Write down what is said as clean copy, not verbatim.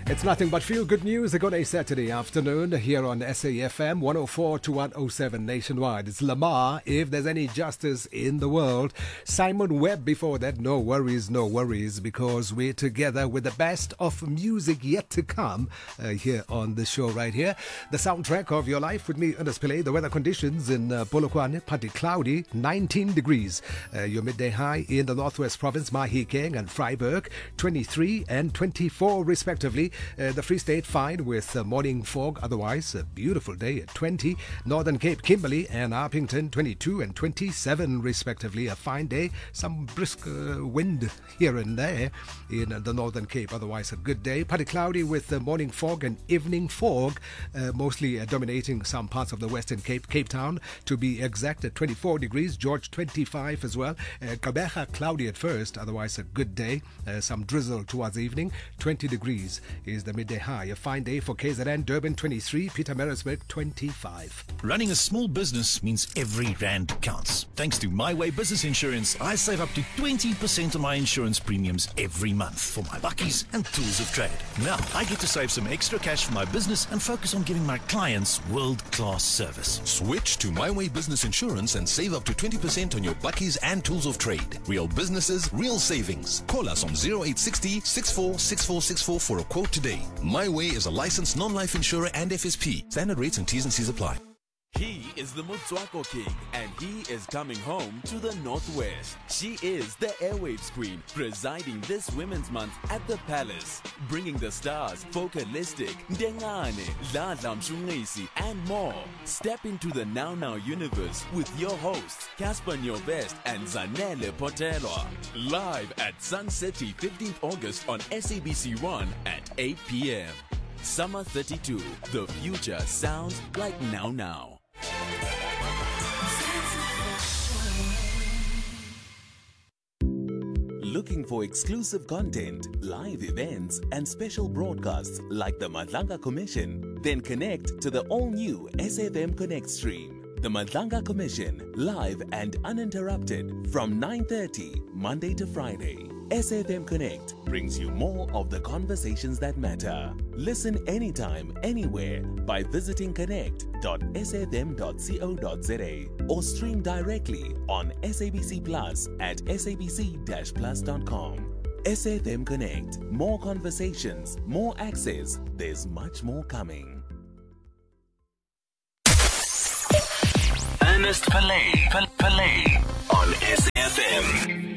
It's nothing but feel-good news. A good Saturday afternoon here on SAFM 104 to 107 nationwide. It's Lamar, If There's Any Justice in the World. Simon Webb before that. No worries, because we're together with the best of music yet to come here on the show right here. The soundtrack of your life with me, Ernest Pillay. The weather conditions in Polokwane, partly cloudy, 19 degrees. Your midday high in the Northwest Province, Mahikeng and Freiburg, 23 and 24 respectively. The Free State fine with morning fog, otherwise a beautiful day at 20. Northern Cape, Kimberley and Arpington, 22 and 27 respectively. A fine day, some brisk wind here and there in the Northern Cape, otherwise a good day. Partly cloudy with morning fog and evening fog, mostly dominating some parts of the Western Cape. Cape Town, to be exact, at 24 degrees. George, 25 as well. Gqeberha, cloudy at first, otherwise a good day. Some drizzle towards evening. 20 degrees is the midday high. A fine day for KZN. Durban, 23. Pietermaritzburg, 25. Running a small business means every rand counts. Thanks to My Way Business Insurance, I save up to 20% of my insurance premiums every month for my buckies and tools of trade. Now I get to save some extra cash for my business and focus on giving my clients world-class service. Switch to My Way Business Insurance and save up to 20% on your buckies and tools of trade. Real businesses, real savings. Call us on 0860 646464 for a quote today. My Way is a licensed non-life insurer and FSP. Standard rates and T's and C's apply. He is the Motswako King, and he is coming home to the Northwest. She is the Airwaves Queen, presiding this Women's Month at the Palace, bringing the stars Focalistic, Dengane, Dladla Mshungisi, and more. Step into the Now Now universe with your hosts, Casper Nyovest and Zanele Potelwa. Live at Sun City, 15th August on SABC1 at 8 p.m. Summer 32, the future sounds like Now Now. Looking for exclusive content, live events, and special broadcasts like the Madlanga Commission? Then connect to the all-new SAFM Connect stream. The Madlanga Commission, live and uninterrupted from 9:30 Monday to Friday. SAFM Connect brings you more of the conversations that matter. Listen anytime, anywhere by visiting connect.safm.co.za or stream directly on SABC Plus at sabc-plus.com. SAFM Connect. More conversations, more access. There's much more coming. Ernest Pillay on SAFM.